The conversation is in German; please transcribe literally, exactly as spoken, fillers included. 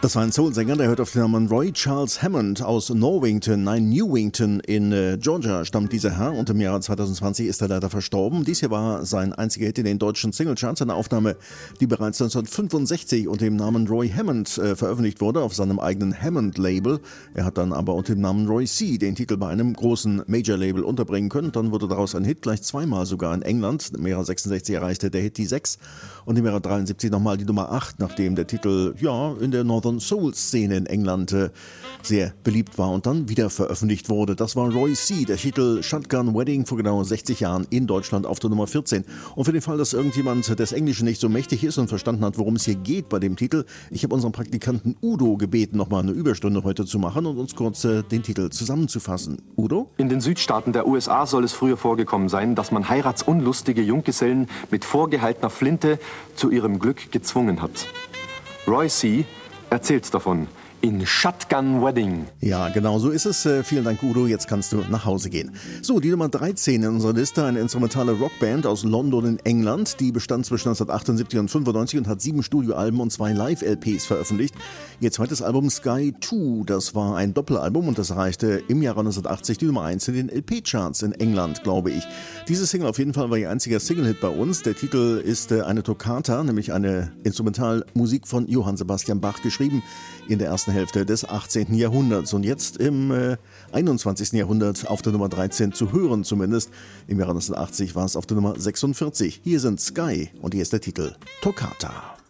Das war ein Soul-Sänger, der hört auf den Namen Roy Charles Hammond aus Norwington, nein, Newington in äh, Georgia stammt dieser Herr und im Jahr zwanzig zwanzig ist er leider verstorben. Dies hier war sein einziger Hit in den deutschen Singlecharts, eine Aufnahme, die bereits neunzehnhundertfünfundsechzig unter dem Namen Roy Hammond äh, veröffentlicht wurde, auf seinem eigenen Hammond-Label. Er hat dann aber unter dem Namen Roy C. den Titel bei einem großen Major-Label unterbringen können. Dann wurde daraus ein Hit, gleich zweimal sogar in England. Im Jahr sechsundsechzig erreichte der Hit die sechs und im Jahr dreiundsiebzig nochmal die Nummer acht, nachdem der Titel ja in der Northern Soul-Szene in England äh, sehr beliebt war und dann wieder veröffentlicht wurde. Das war Roy C., der Titel Shotgun Wedding vor genau sechzig Jahren in Deutschland auf der Nummer vierzehn. Und für den Fall, dass irgendjemand des Englischen nicht so mächtig ist und verstanden hat, worum es hier geht bei dem Titel, ich habe unseren Praktikanten Udo gebeten, nochmal eine Überstunde heute zu machen und uns kurz äh, den Titel zusammenzufassen. Udo? In den Südstaaten der U S A soll es früher vorgekommen sein, dass man heiratsunlustige Junggesellen mit vorgehaltener Flinte zu ihrem Glück gezwungen hat. Roy C. erzählt davon in Shotgun Wedding. Ja, genau so ist es. Äh, vielen Dank, Udo. Jetzt kannst du nach Hause gehen. So, die Nummer dreizehn in unserer Liste, eine instrumentale Rockband aus London in England. Die bestand zwischen neunzehnhundertachtundsiebzig und fünfundneunzig und hat sieben Studioalben und zwei Live-L Ps veröffentlicht. Ihr zweites Album Sky zwei, das war ein Doppelalbum und das erreichte im Jahre neunzehnhundertachtzig die Nummer eins in den L P-Charts in England, glaube ich. Diese Single auf jeden Fall war ihr einziger Single-Hit bei uns. Der Titel ist äh, eine Toccata, nämlich eine Instrumentalmusik von Johann Sebastian Bach, geschrieben in der ersten Hälfte des achtzehnten Jahrhunderts und jetzt im äh, einundzwanzigsten Jahrhundert auf der Nummer dreizehn zu hören zumindest. Im Jahre neunzehnhundertachtzig war es auf der Nummer sechsundvierzig. Hier sind Sky und hier ist der Titel Toccata.